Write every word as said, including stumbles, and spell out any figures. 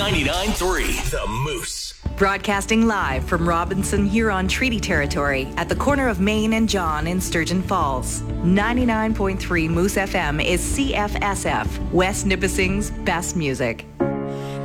ninety-nine point three The Moose. Broadcasting live from Robinson Huron Treaty Territory at the corner of Main and John in Sturgeon Falls. ninety-nine point three Moose F M is C F S F, West Nipissing's best music.